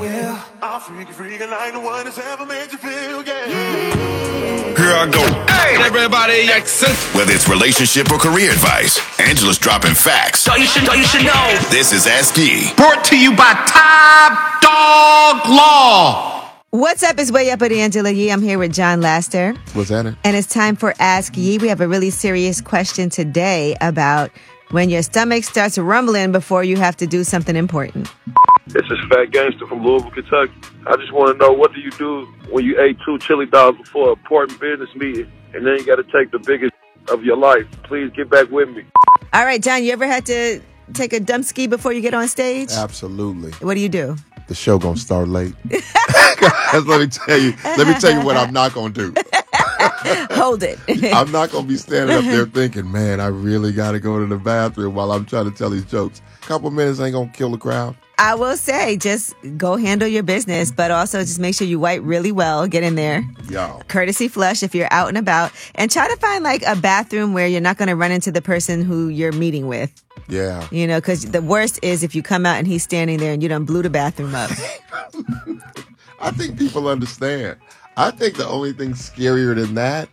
Yeah, I'm freaking like the one that's ever made you feel, yeah. Here I go. Hey, everybody, accent. Whether it's relationship or career advice, Angela's dropping facts. So you should know. This is Ask Yee. Brought to you by Top Dog Law. What's up? It's Way Up with Angela Yee. I'm here with John Laster. What's that? And it's time for Ask Yee. We have a really serious question today about when your stomach starts rumbling before you have to do something important. This is Fat Gangster from Louisville, Kentucky. I just want to know, what do you do when you ate 2 chili dogs before an important business meeting, and then you got to take the biggest of your life? Please get back with me. All right, John, you ever had to take a dump ski before you get on stage? Absolutely. What do you do? The show gonna start late. Guys, let me tell you what I'm not gonna do. Hold it. I'm not gonna be standing up there thinking, man, I really gotta go to the bathroom while I'm trying to tell these jokes. A couple minutes ain't gonna kill the crowd. I will say, just go handle your business, but also just make sure you wipe really well. Get in there. Yo. Courtesy flush if you're out and about. And try to find like a bathroom where you're not going to run into the person who you're meeting with. Yeah. You know, because the worst is if you come out and he's standing there and you done blew the bathroom up. I think people understand. I think the only thing scarier than that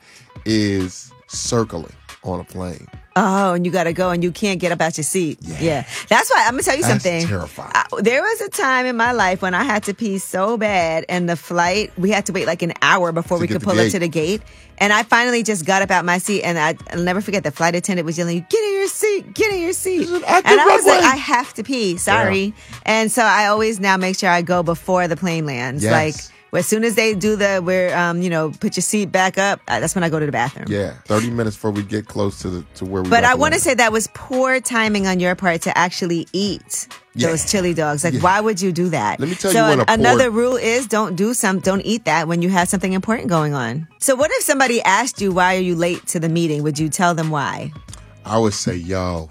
is circling on a plane. Oh, and you got to go and you can't get up out your seat. Yeah. That's why I'm going to tell you something. That's terrifying. There was a time in my life when I had to pee so bad, and the flight, we had to wait like an hour before we could pull up to the gate. And I finally just got up out my seat, and I'll never forget the flight attendant was yelling, "Get in your seat, get in your seat." And I was like, I have to pee. Sorry. Yeah. And so I always now make sure I go before the plane lands. Yes. Like, as soon as they do put your seat back up, that's when I go to the bathroom. Yeah, 30 minutes before we get close to where we. But I want to say that was poor timing on your part to actually eat those chili dogs. Like, why would you do that? Let me tell you when another rule is don't eat that when you have something important going on. So what if somebody asked you, why are you late to the meeting? Would you tell them why? I would say,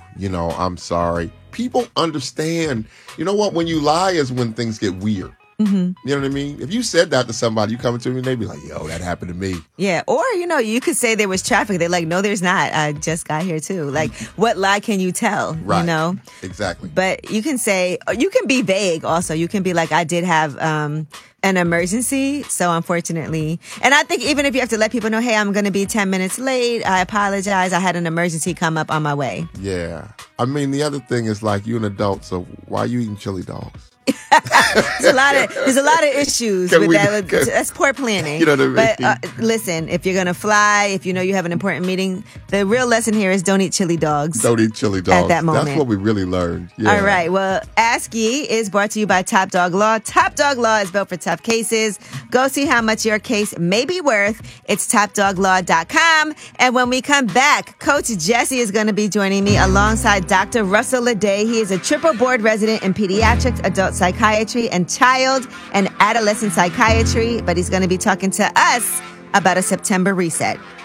I'm sorry. People understand. You know what? When you lie is when things get weird. Mm-hmm. You know what I mean? If you said that to somebody, you coming to me, they'd be like, yo, that happened to me. Yeah. Or, you could say there was traffic. They're like, no, there's not. I just got here too. Like, what lie can you tell? Right. Exactly. But you can say, you can be vague also. You can be like, I did have an emergency, so unfortunately. And I think even if you have to let people know, hey, I'm going to be 10 minutes late, I apologize. I had an emergency come up on my way. Yeah. I mean, the other thing is, like, you're an adult, so why are you eating chili dogs? There's a lot of issues with that. That's poor planning. You know what I mean? But listen, if you're gonna fly, if you know you have an important meeting, the real lesson here is don't eat chili dogs. Don't eat chili dogs at that moment. That's what we really learned. Yeah. All right. Well, Ask Yee is brought to you by Top Dog Law. Top Dog Law is built for tough cases. Go see how much your case may be worth. It's topdoglaw.com. And when we come back, Coach Jesse is going to be joining me alongside Dr. Russell Leday. He is a triple board resident in pediatrics, adult psychiatry, and child and adolescent psychiatry. But he's going to be talking to us about a September reset.